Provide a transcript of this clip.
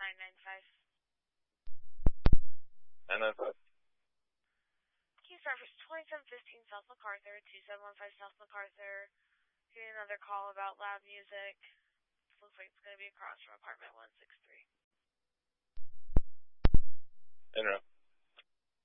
995. 995. Key service 2715 South MacArthur, 2715 South MacArthur. Getting another call about loud music. Looks like it's going to be across from apartment 163. Interrupt.